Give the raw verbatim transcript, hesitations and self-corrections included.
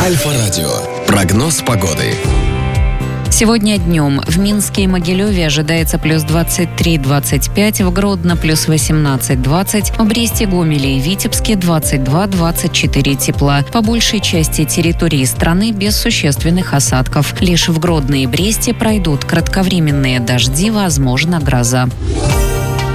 Альфа-радио. Прогноз погоды. Сегодня днем в Минске и Могилеве ожидается плюс двадцать три - двадцать пять, в Гродно плюс восемнадцать - двадцать, в Бресте, Гомеле и Витебске двадцать два - двадцать четыре тепла. По большей части территории страны без существенных осадков. Лишь в Гродно и Бресте пройдут кратковременные дожди, возможно гроза.